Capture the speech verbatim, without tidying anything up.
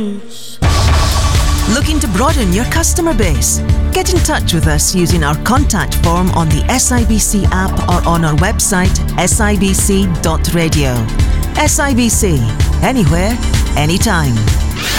Looking to broaden your customer base? Get in touch with us using our contact form on the S I B C app or on our website s i b c dot radio. S I B C, anywhere, anytime.